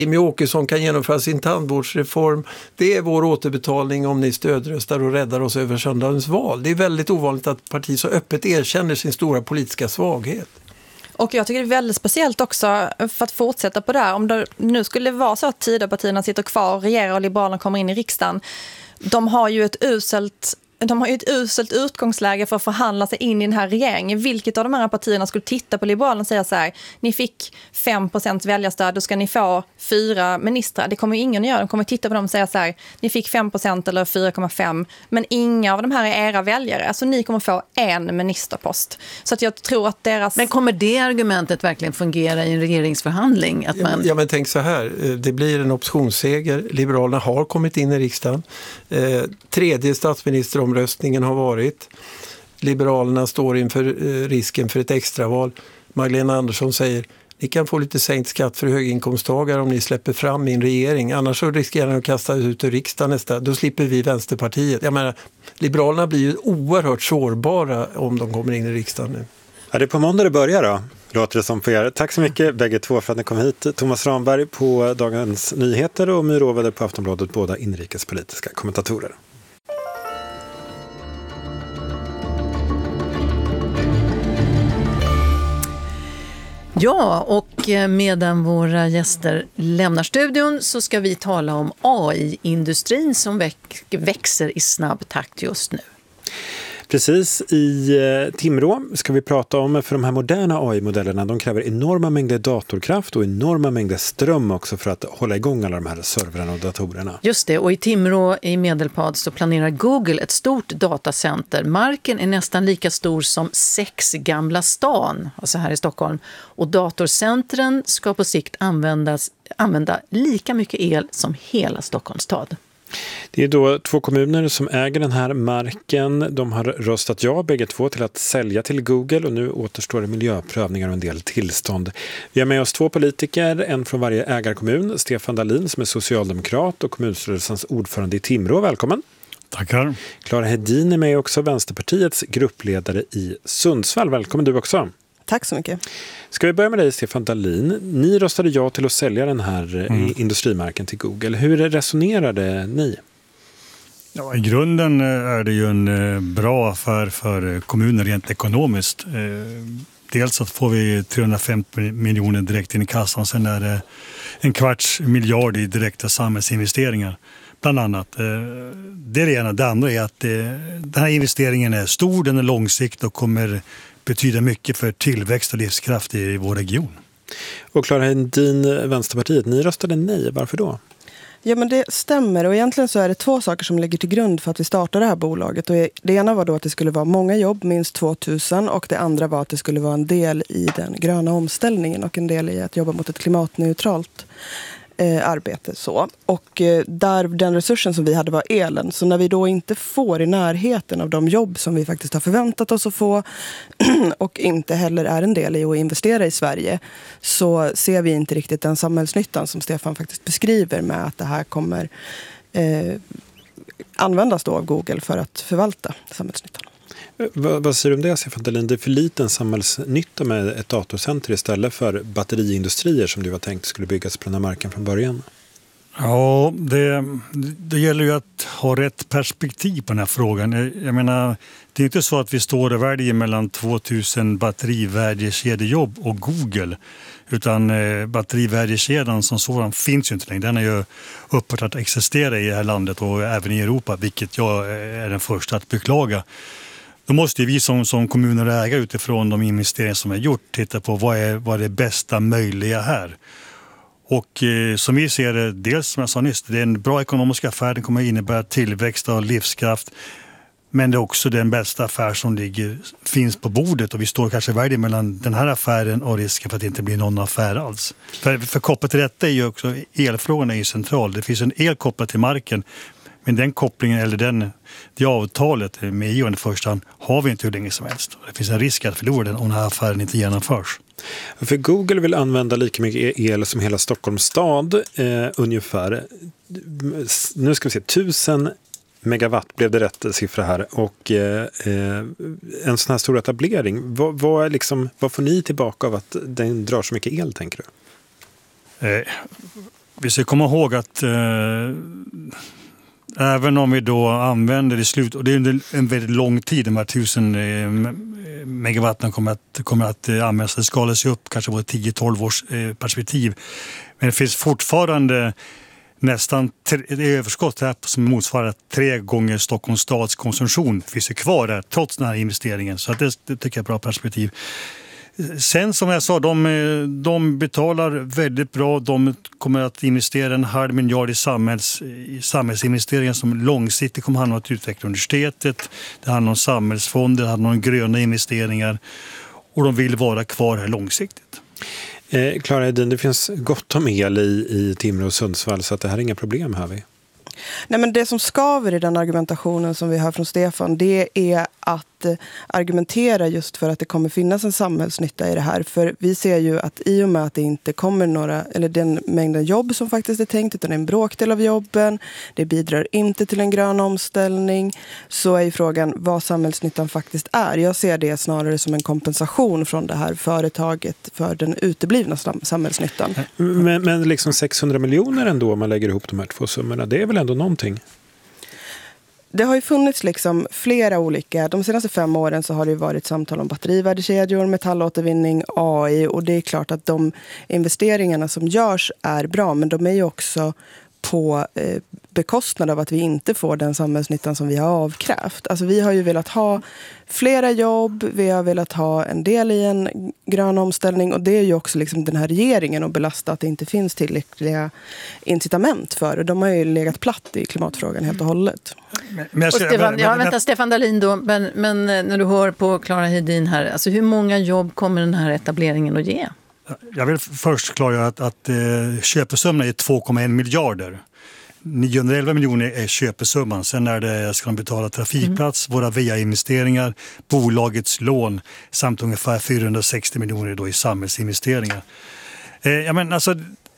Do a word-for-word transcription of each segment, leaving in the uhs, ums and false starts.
Jimmie Åkesson kan genomföra sin tandvårdsreform. Det är vår återbetalning om ni stödröstar och räddar oss över söndagens val. Det är väldigt ovanligt att partiet så öppet erkänner sin stora politiska svaghet. Och jag tycker det är väldigt speciellt också, för att fortsätta på det här, om det nu skulle vara så att Tidöpartierna sitter kvar och regerar och Liberalerna kommer in i riksdagen. De har ju ett uselt De har ju ett uselt utgångsläge för att förhandla sig in i den här regeringen. Vilket av de här partierna skulle titta på Liberalerna och säga så här: ni fick fem procent väljarstöd, då ska ni få fyra ministrar. Det kommer ju ingen att göra. De kommer titta på dem och säga så här: ni fick fem procent eller fyra komma fem, men inga av de här är era väljare. Alltså ni kommer få en ministerpost. Så att jag tror att deras... Men kommer det argumentet verkligen fungera i en regeringsförhandling? Att man... Ja, men tänk så här. Det blir en oppositionsseger. Liberalerna har kommit in i riksdagen. Eh, tredje statsminister omröstningen har varit. Liberalerna står inför eh, risken för ett extraval. Magdalena Andersson säger: ni kan få lite sänkt skatt för höginkomsttagare om ni släpper fram min regering. Annars så riskerar ni att kasta ut ur riksdagen nästa. Då slipper vi Vänsterpartiet. Jag menar, Liberalerna blir ju oerhört sårbara om de kommer in i riksdagen nu. Ja, det är på måndag det börjar då, låter det som för er. Tack så mycket bägge två för att ni kom hit. Thomas Ramberg på Dagens Nyheter och My Råväder på Aftonbladet, båda inrikespolitiska kommentatorer. Ja, och medan våra gäster lämnar studion så ska vi tala om A I-industrin som väx- växer i snabb takt just nu. Precis, i Timrå ska vi prata om, för de här moderna A I-modellerna, de kräver enorma mängder datorkraft och enorma mängder ström också för att hålla igång alla de här servrarna och datorerna. Just det, och i Timrå i Medelpad så planerar Google ett stort datacenter. Marken är nästan lika stor som sex Gamla stan, alltså här i Stockholm. Och datorcentren ska på sikt användas, använda lika mycket el som hela Stockholms stad. Det är då två kommuner som äger den här marken. De har röstat ja bägge två till att sälja till Google och nu återstår det miljöprövningar och en del tillstånd. Vi har med oss två politiker, en från varje ägarkommun. Stefan Dahlin som är socialdemokrat och kommunstyrelsens ordförande i Timrå. Välkommen. Tackar. Clara Hedin är med också, Vänsterpartiets gruppledare i Sundsvall. Välkommen du också. Tack så mycket. Ska vi börja med dig, Stefan Dahlin. Ni röstade ja till att sälja den här mm. industrimarken till Google. Hur resonerade ni? Ja, i grunden är det ju en bra affär för kommunen rent ekonomiskt. Dels så får vi trehundrafemtio miljoner direkt in i kassan. Sen är det en kvarts miljard i direkta samhällsinvesteringar. Bland annat. Det är det ena. Det andra är att den här investeringen är stor, den är långsiktig och kommer betyder mycket för tillväxt och livskraft i vår region. Och Clara Hedin, Vänsterpartiet, ni röstade nej. Varför då? Ja, men det stämmer, och egentligen så är det två saker som ligger till grund för att vi startade det här bolaget. Och det ena var då att det skulle vara många jobb, minst tvåtusen, och det andra var att det skulle vara en del i den gröna omställningen och en del i att jobba mot ett klimatneutralt eh, arbete. Så. Och eh, där den resursen som vi hade var elen. Så när vi då inte får i närheten av de jobb som vi faktiskt har förväntat oss att få och inte heller är en del i att investera i Sverige, så ser vi inte riktigt den samhällsnyttan som Stefan faktiskt beskriver med att det här kommer eh, användas då av Google för att förvalta samhällsnyttan. Vad, vad säger du om det, Stefan Dahlin? Det är för liten samhällsnytta med ett datorcenter istället för batteriindustrier som du var tänkt skulle byggas på den här marken från början. Ja, det, det gäller ju att ha rätt perspektiv på den här frågan. Jag, jag menar, det är inte så att vi står och väljer mellan tvåtusen batterivärdekedjejobb och Google. Utan eh, batterivärdekedjan som sådan finns ju inte längre. Den är ju upphört att existera i det här landet och även i Europa, vilket jag är den första att beklaga. Då måste vi som, som kommuner och ägare utifrån de investeringar som är gjort titta på vad är, vad är det bästa möjliga här. Och eh, som vi ser det, dels som jag sa nyss, det är en bra ekonomisk affär, den kommer att innebära tillväxt och livskraft. Men det är också den bästa affär som ligger, finns på bordet, och vi står kanske värde mellan den här affären och risken för att det inte blir någon affär alls. För, för kopplat till detta är ju också, elfrågan är ju central. Det finns en el kopplad till marken, men den kopplingen eller den, det avtalet med E U i första hand har vi inte hur länge som helst. Det finns en risk att förlora den om den här affären inte genomförs. För Google vill använda lika mycket el som hela Stockholms stad eh, ungefär. Nu ska vi se, tusen megawatt blev det rätt siffra här. Och eh, en sån här stor etablering, vad, vad, är liksom, vad får ni tillbaka av att den drar så mycket el, tänker du? Eh, Vi ska komma ihåg att eh, även om vi då använder det i slut, och det är under en väldigt lång tid, de här tusen eh, megawatten kommer att, kommer att eh, användas, det skalas ju upp kanske på tio till tolv års eh, perspektiv. Men det finns fortfarande nästan ett överskott här som motsvarar tre gånger Stockholms stads konsumtion finns ju kvar där trots den här investeringen. Så att det, det tycker jag är ett bra perspektiv. Sen som jag sa, de, de betalar väldigt bra. De kommer att investera en halv miljard i, samhälls, i samhällsinvesteringar som långsiktigt kommer handla om att utveckla universitetet. Det handlar om samhällsfonder, det handlar om gröna investeringar. Och de vill vara kvar här långsiktigt. Klara Hedin, det finns gott om el i, i Timrå och Sundsvall så att det här är inga problem här vi. Nej, men det som skaver i den argumentationen som vi hör från Stefan, det är att argumentera just för att det kommer finnas en samhällsnytta i det här. För vi ser ju att i och med att det inte kommer några, eller den mängden jobb som faktiskt är tänkt, utan en bråkdel av jobben, det bidrar inte till en grön omställning, så är ju frågan vad samhällsnyttan faktiskt är. Jag ser det snarare som en kompensation från det här företaget för den uteblivna samhällsnyttan. Men, men liksom sexhundra miljoner ändå om man lägger ihop de här två summorna, det är väl ändå någonting? Det har ju funnits liksom flera olika, de senaste fem åren så har det ju varit samtal om batterivärdekedjor, metallåtervinning, A I, och det är klart att de investeringarna som görs är bra, men de är ju också på eh, bekostnad av att vi inte får den samhällsnyttan som vi har avkrävt. Alltså vi har ju velat ha flera jobb, vi har velat ha en del i en grön omställning, och det är ju också liksom den här regeringen att belasta att det inte finns tillräckliga incitament för, och de har ju legat platt i klimatfrågan helt och hållet. Men, men och Stefan, ja, vänta, Stefan Dahlin då, men, men när du hör på Klara Hedin här, alltså hur många jobb kommer den här etableringen att ge? Jag vill först klargöra att, att eh, köpesumman är två komma en miljarder. niohundraelva miljoner är köpesumman. Sen är det, ska de betala trafikplats, mm. våra V A-investeringar, bolagets lån samt ungefär fyrahundrasextio miljoner då i samhällsinvesteringar. Eh, jag men, alltså,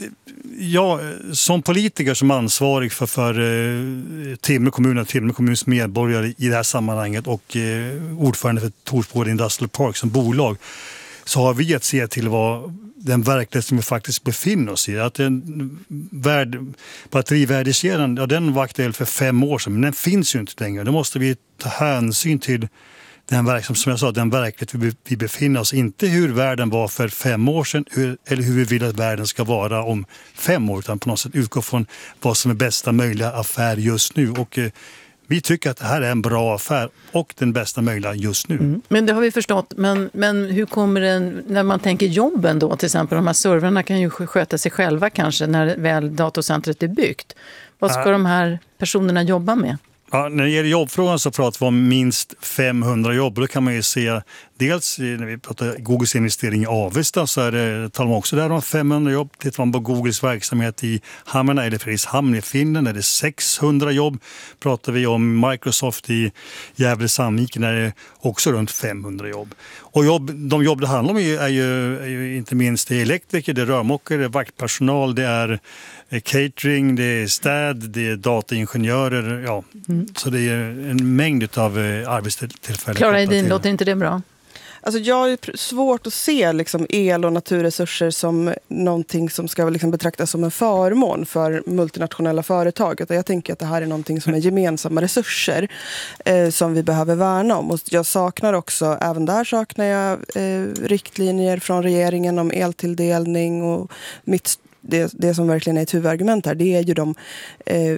jag, som politiker som ansvarig för, för eh, Timrå kommun och Timrå kommuns medborgare i det här sammanhanget och eh, ordförande för Torsgård Industrial Park som bolag, så har vi att se till vad den verklighet som vi faktiskt befinner oss i. Att den värld, batterivärdekedjan, ja, den var aktuell för fem år sedan, men den finns ju inte längre. Då måste vi ta hänsyn till den verklighet, som jag sa, den verklighet vi, vi befinner oss. Inte hur världen var för fem år sedan hur, eller hur vi vill att världen ska vara om fem år, utan på något sätt utgå från vad som är bästa möjliga affär just nu. Och eh, vi tycker att det här är en bra affär och den bästa möjliga just nu. Mm. Men det har vi förstått. Men, men hur kommer det, när man tänker jobben då, till exempel, de här servrarna kan ju sköta sig själva kanske när väl datorcentret är byggt. Vad ska äh. de här personerna jobba med? Ja, när det gäller jobbfrågan så pratar vi om minst femhundra jobb. Då kan man ju se, dels när vi pratar Googles investering i Avesta, så är det, talar man också där om femhundra jobb. Tittar man på Googles verksamhet i Hammarna eller Fredrikshamn i Finland är det sexhundra jobb. Pratar vi om Microsoft i Gävle-Sandviken är det också runt femhundra jobb. Och jobb, de jobb det handlar om är ju, är ju, är ju inte minst det är elektriker, det är rörmokare, det är vaktpersonal, det är catering, det är städ, det är dataingenjörer, ja. Mm. Så det är en mängd av arbetstillfällen. Klara Hedin, låter inte det bra? Alltså jag har svårt att se liksom el- och naturresurser som någonting som ska liksom betraktas som en förmån för multinationella företag. Jag tänker att det här är någonting som är gemensamma resurser eh, som vi behöver värna om. Och jag saknar också, även där saknar jag eh, riktlinjer från regeringen om eltilldelning, och mitt, det, det som verkligen är ett huvudargument här, det är ju de eh,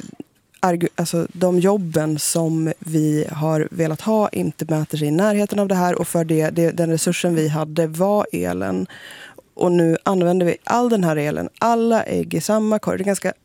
Alltså de jobben som vi har velat ha inte mäter sig i närheten av det här, och för det, det, den resursen vi hade var elen, och nu använder vi all den här elen, alla ägg i samma korg. Det är ganska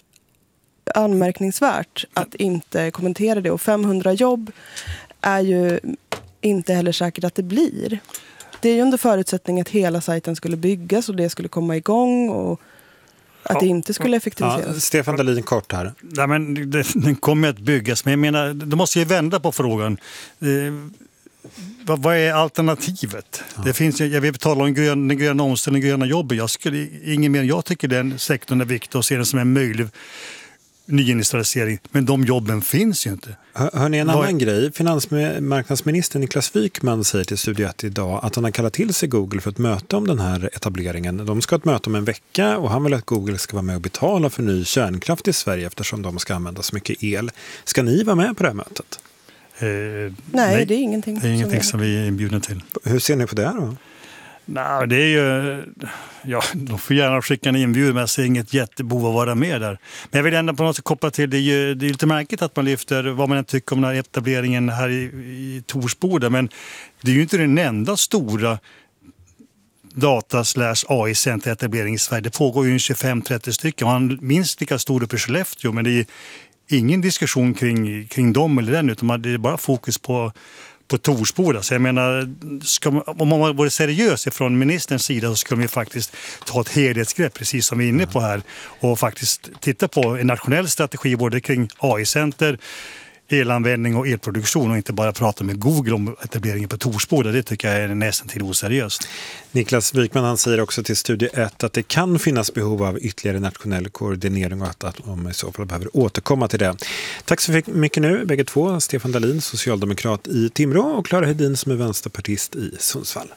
anmärkningsvärt att inte kommentera det, och femhundra jobb är ju inte heller säkert att det blir. Det är ju under förutsättning att hela sajten skulle byggas och det skulle komma igång och att ja. det inte skulle effektiviseras. Ja, Stefan Dahlin kort här. Nej, men det, den kommer att byggas, men jag menar, då måste ju vända på frågan. Eh, vad, vad är alternativet? Ja. Det finns, jag vill tala om grön, den gröna omställningen, gröna jobben. Jag skulle, ingen mer, jag tycker den sektorn är viktig och ser den som en möjlig nyindustrialisering. Men de jobben finns ju inte. Hör, hör ni en Var... annan grej? Finansmarknadsminister Niklas Wykman säger till Studio ett idag att han har kallat till sig Google för ett möte om den här etableringen. De ska ha ett möte om en vecka och han vill att Google ska vara med och betala för ny kärnkraft i Sverige eftersom de ska använda så mycket el. Ska ni vara med på det här mötet? Eh, nej, nej, det är ingenting, det är ingenting som, som vi är inbjudna till. Hur ser ni på det här då? Nej, det är ju... Ja, de får gärna skicka en inbjudan, men jag ser inget jättebehov att vara med där. Men jag vill ändå på något sätt koppla till, det är ju det är lite märkligt att man lyfter vad man än tycker om den här etableringen här i, i Torsboda, men det är ju inte den enda stora data slash A I-centeretablering i Sverige. Det pågår ju tjugofem trettio stycken. Man har minst lika stor upp i Skellefteå, men det är ingen diskussion kring, kring dem eller den, utan det är bara fokus på på Torsboda. Så jag menar, ska man, om man var seriös från ministerns sida så skulle vi faktiskt ta ett helhetsgrepp, precis som vi är inne på här, och faktiskt titta på en nationell strategi både kring A I-center, elanvändning och elproduktion och inte bara prata med Google om etableringen på Torsboda. Det tycker jag är nästan till oseriöst. Niklas Wykman, han säger också till Studio ett att det kan finnas behov av ytterligare nationell koordinering och att, att om i så fall behöver återkomma till det. Tack så mycket nu, bägge två. Stefan Dahlin, socialdemokrat i Timrå, och Clara Hedin som är vänsterpartist i Sundsvall.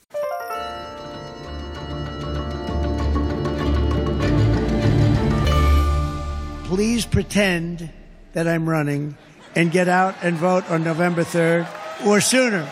Please pretend that I'm running and get out and vote on November third or sooner.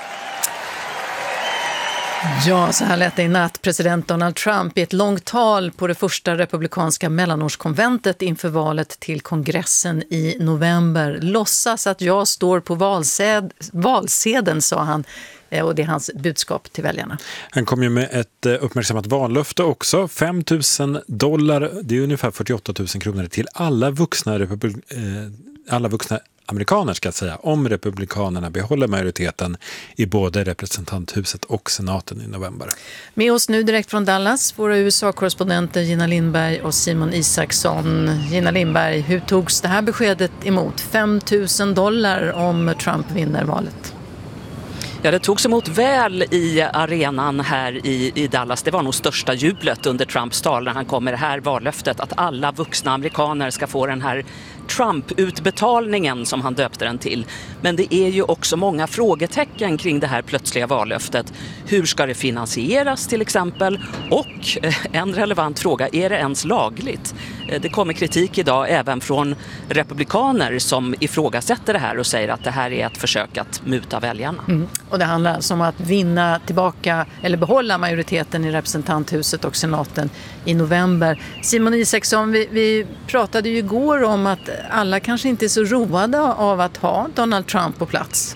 Ja, så här lät det i natt president Donald Trump i ett långt tal på det första republikanska mellanårskonventet inför valet till kongressen i november. Låtsas att jag står på valsed- valsedeln, sa han. Och det är hans budskap till väljarna. Han kom ju med ett uppmärksammat vallöfte också. fem tusen dollar, det är ungefär fyrtioåtta tusen kronor till alla vuxna, republik- eh, alla vuxna amerikaner ska jag säga, om republikanerna behåller majoriteten i både representanthuset och senaten i november. Med oss nu direkt från Dallas, våra U S A-korrespondenter Gina Lindberg och Simon Isaksson. Gina Lindberg, hur togs det här beskedet emot? fem tusen dollar om Trump vinner valet. Ja, det togs emot väl i arenan här i, i Dallas. Det var nog största jublet under Trumps tal när han kom med det här vallöftet att alla vuxna amerikaner ska få den här Trump-utbetalningen som han döpte den till. Men det är ju också många frågetecken kring det här plötsliga vallöftet. Hur ska det finansieras till exempel? Och en relevant fråga, är det ens lagligt? Det kommer kritik idag även från republikaner som ifrågasätter det här och säger att det här är ett försök att muta väljarna. Mm. Och det handlar alltså om att vinna tillbaka eller behålla majoriteten i representanthuset och senaten i november. Simon Isaksson, vi, vi pratade ju igår om att alla kanske inte är så roade av att ha Donald Trump på plats.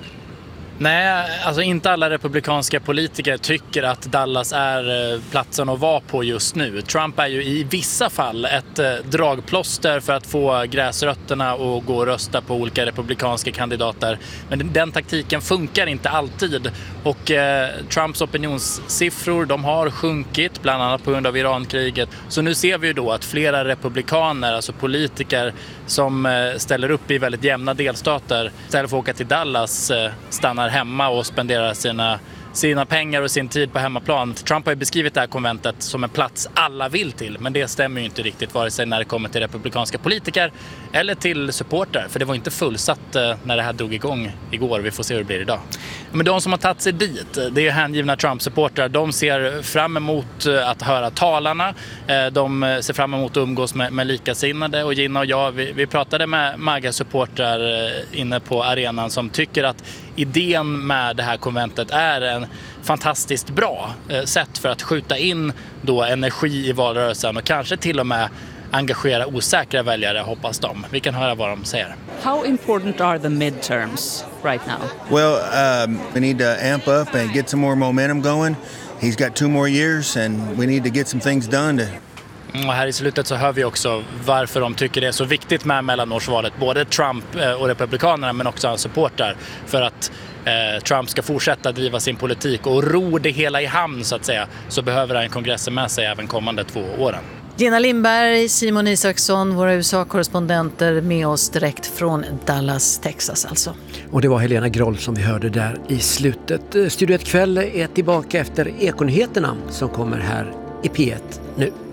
Nej, alltså inte alla republikanska politiker tycker att Dallas är platsen att vara på just nu. Trump är ju i vissa fall ett dragplåster för att få gräsrötterna att gå och rösta på olika republikanska kandidater. Men den taktiken funkar inte alltid. Och eh, Trumps opinionssiffror, de har sjunkit, bland annat på grund av Irankriget. Så nu ser vi ju då att flera republikaner, alltså politiker som eh, ställer upp i väldigt jämna delstater, istället för att åka till Dallas, eh, stannar hemma och spenderar sina, sina pengar och sin tid på hemmaplan. Trump har ju beskrivit det här konventet som en plats alla vill till, men det stämmer ju inte riktigt vare sig när det kommer till republikanska politiker eller till supportrar, för det var inte fullsatt eh, när det här drog igång igår. Vi får se hur det blir idag. Men de som har tagit sig dit, det är hängivna Trump-supportrar. De ser fram emot att höra talarna. De ser fram emot att umgås med, med likasinnade. Och Gina och jag, vi, vi pratade med MAGA-supportrar inne på arenan som tycker att idén med det här konventet är en fantastiskt bra sätt för att skjuta in då energi i valrörelsen och kanske till och med engagera osäkra väljare, hoppas de. Vi kan höra vad de säger. How important are the midterms right now? Well, um, we need to amp up and get some more momentum going. He's got two more years and we need to get some things done. To... Och här i slutet så hör vi också varför de tycker det är så viktigt med mellanårsvalet. Både Trump och republikanerna, men också hans supportrar. För att eh, Trump ska fortsätta driva sin politik och ro det hela i hamn så att säga. Så behöver han kongressen med sig även kommande två åren. Gina Lindberg, Simon Isaksson, våra U S A-korrespondenter med oss direkt från Dallas, Texas alltså. Och det var Helena Groll som vi hörde där i slutet. Studio ett kväll är tillbaka efter Ekonyheterna som kommer här i P ett nu.